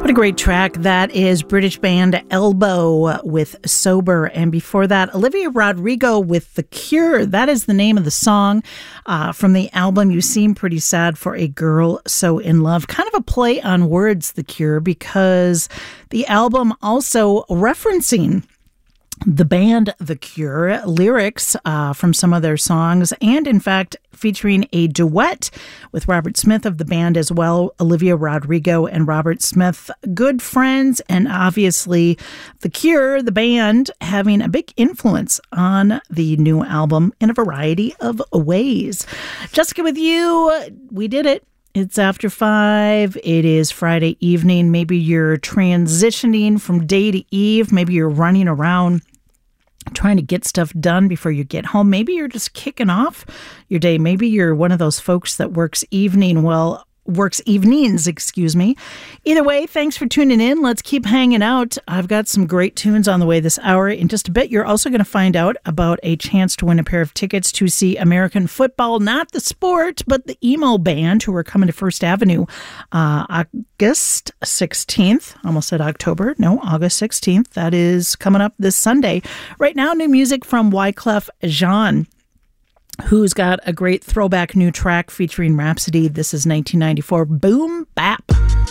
What a great track. That is British band Elbow with Sober. And before that, Olivia Rodrigo with The Cure. That is the name of the song from the album You Seem Pretty Sad for a Girl So in Love. Kind of a play on words, The Cure, because the album also referencing the band The Cure, lyrics from some of their songs, and in fact featuring a duet with Robert Smith of the band as well. Olivia Rodrigo and Robert Smith, good friends, and obviously The Cure, the band, having a big influence on the new album in a variety of ways. Jessica with you, we did it. It's after 5. It is Friday evening. Maybe you're transitioning from day to eve. Maybe you're running around trying to get stuff done before you get home. Maybe you're just kicking off your day. Maybe you're one of those folks that works evenings. Either way, thanks for tuning in. Let's keep hanging out. I've got some great tunes on the way this hour. In just a bit, you're also going to find out about a chance to win a pair of tickets to see American football, not the sport, but the emo band who are coming to First Avenue August 16th. Almost said October. No, August 16th. That is coming up this Sunday. Right now, new music from Wyclef Jean, who's got a great throwback new track featuring Rhapsody. This is 1994 Boom Bap.